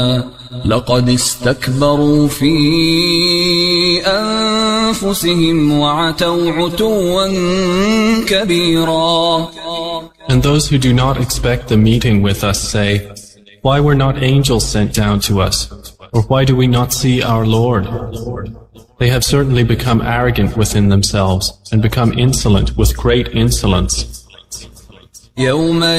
لقد استكبروا في أنفسهم وعتوا عتوا كبيرا. And those who do not expect the meeting with us say, why were not angels sent down to us? Or why do we not see our Lord? They have certainly become arrogant within themselves and become insolent with great insolence.